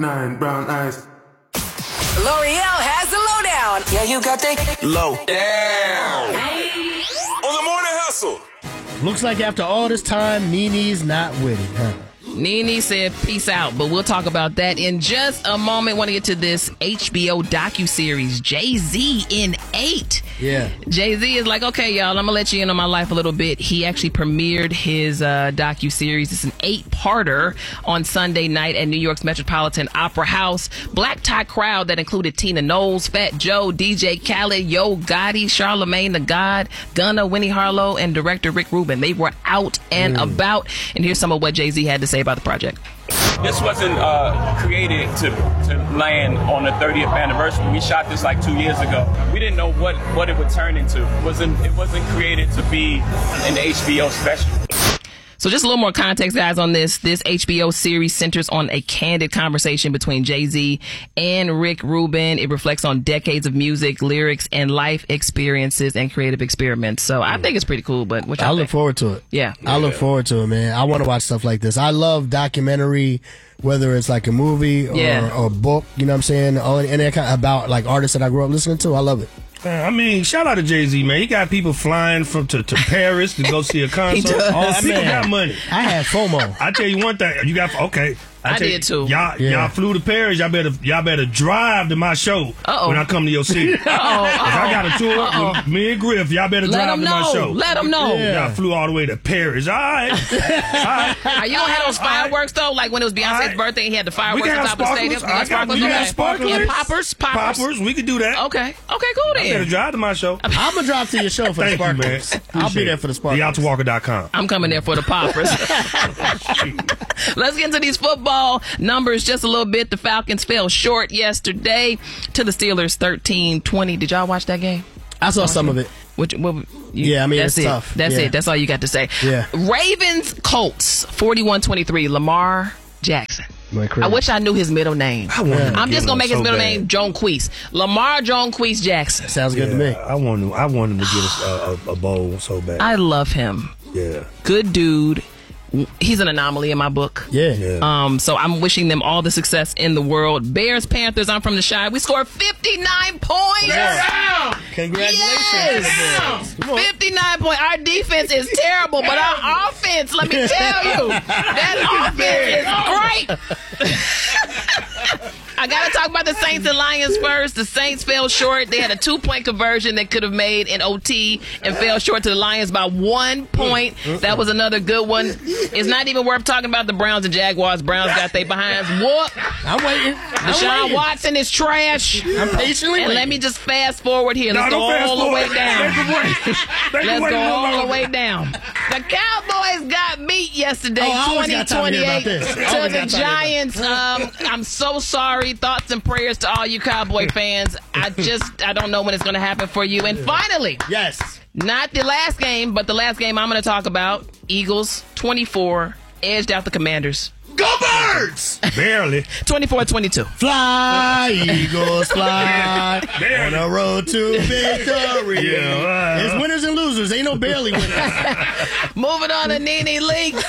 9 brown eyes. L'Oreal has the lowdown. Yeah, you got that low down. On the morning hustle. Looks like after all this time, Nene's not with it, huh? Nene said peace out, but we'll talk about that in just a moment. Want to get to this HBO docuseries, Jay-Z in 8. Yeah. Jay-Z is like, okay, y'all, I'm going to let you in on my life a little bit. He actually premiered his docuseries. It's an 8-parter on Sunday night at New York's Metropolitan Opera House. Black tie crowd that included Tina Knowles, Fat Joe, DJ Khaled, Yo Gotti, Charlamagne the God, Gunna, Winnie Harlow, and director Rick Rubin. They were out and about. And here's some of what Jay-Z had to say about the project. This wasn't created to land on the 30th anniversary. We shot this like 2 years ago. We didn't know what it would turn into. It wasn't created to be an HBO special. So just a little more context, guys, on this. This HBO series centers on a candid conversation between Jay-Z and Rick Rubin. It reflects on decades of music, lyrics, and life experiences and creative experiments. So I think it's pretty cool, but what y'all I think? look forward to it. Yeah. I look forward to it, man. I want to watch stuff like this. I love documentary, whether it's like a movie or a book, you know what I'm saying? And that kind of about like artists that I grew up listening to. I love it. I mean, shout out to Jay-Z, man. He got people flying to Paris to go see a concert. People got money. I had FOMO. I tell you one thing. You got, okay. I did too. Y'all flew to Paris. Y'all better drive to my show when I come to your city. If I got a tour with me and Griff, y'all better drive to my show. Let them know. Y'all flew all the way to Paris. All right. Are you gonna have those fireworks though? Like when it was Beyonce's birthday, he had the fireworks on top of the stadium. We got sparklers. Yeah, poppers. We could do that. Okay, cool then. You better drive to my show. I'm gonna drive to your show for the sparklers. I'll be there for the sparklers. TheOutterWalker.com. I'm coming there for the poppers. Let's get into these football numbers just a little bit. The Falcons fell short yesterday to the Steelers 13-20. Did y'all watch that game? I saw some of it. Yeah, I mean, that's it's it. tough. That's it. That's all you got to say. Yeah. Ravens Colts 41-23. Lamar Jackson. I wish I knew his middle name. I'm just gonna make his middle name Jonquise. Lamar Jonquise Jackson. Sounds good to me. I want him to get us a bowl so bad. I love him. Yeah. Good dude. He's an anomaly in my book. Yeah. So I'm wishing them all the success in the world. Bears, Panthers, I'm from the Chi. We scored 59 points. Yeah. Congratulations. Yes. 59 points. Our defense is terrible, but our offense, let me tell you, that offense is great. I got to talk about the Saints and Lions first. The Saints fell short. They had a 2-point conversion they could have made in OT and fell short to the Lions by 1 point. That was another good one. It's not even worth talking about the Browns and Jaguars. Browns got their behinds whooped. I'm waiting. Deshaun Watson is trash. I'm patiently waiting. Let me just fast forward here. Let's go all the way down. Let's go all the way down. The Cowboys got beat yesterday, 20-28 to the Giants. I'm so sorry. Thoughts and prayers to all you Cowboy fans. I don't know when it's going to happen for you. And finally, not the last game, but the last game I'm going to talk about. Eagles 24 edged out the Commanders. Go Birds! Barely. 24-22. Fly, Eagles, fly. On the road to victory. It's winners and losers. Ain't no barely winners. Moving on to Nene Leakes.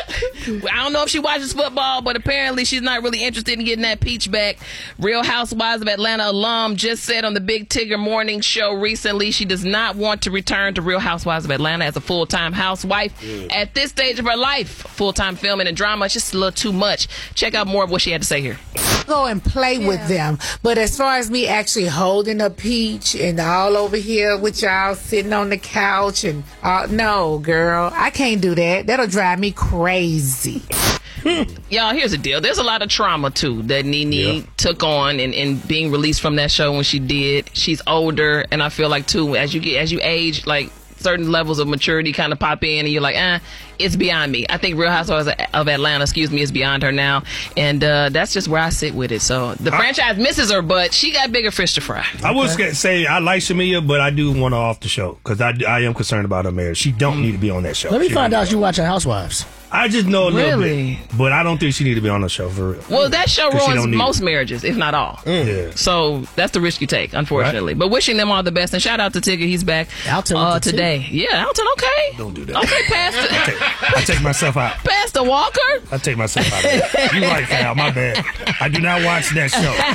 I don't know if she watches football, but apparently she's not really interested in getting that peach back. Real Housewives of Atlanta alum just said on the Big Tigger Morning Show recently she does not want to return to Real Housewives of Atlanta as a full-time housewife. At this stage of her life, full-time filming and drama, it's just a little too much. Check out more of what she had to say here. Go and play with them. But as far as me actually holding a peach and all over here with y'all sitting on the couch and no, girl, I can't do that. That'll drive me crazy. Y'all, here's the deal. There's a lot of trauma, too, that Nene took on and being released from that show when she did. She's older, and I feel like, too, as you age, like, certain levels of maturity kind of pop in and you're like, it's beyond me. I think Real Housewives of Atlanta, is beyond her now. And that's just where I sit with it. So the franchise misses her, but she got bigger fish to fry. I would say I like Shamia, but I do want her off the show because I am concerned about her marriage. She don't need to be on that show. Let me find out you watching Housewives. I just know a little bit, but I don't think she need to be on the show for real. Well, that show ruins most marriages, if not all. Yeah. So that's the risk you take, unfortunately. Right. But wishing them all the best, and shout out to Tigger, he's back Alton today. Yeah, Alton, okay. Don't do that. Okay, Pastor. I take myself out. Pastor Walker? I take myself out of it. You right, Cal. My bad. I do not watch that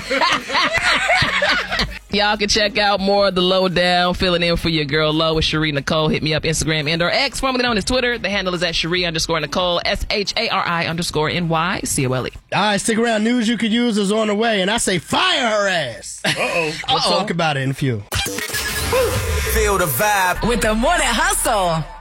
show. Y'all can check out more of the Lowdown, filling in for your girl Low with Cherie Nicole. Hit me up Instagram and or X, formerly known as Twitter. The handle is at Cherie_Nicole, SHARI_NYCOLE. All right, stick around. News you could use is on the way, and I say fire her ass. Let's talk about it in a few. Feel the vibe with the Morning Hustle.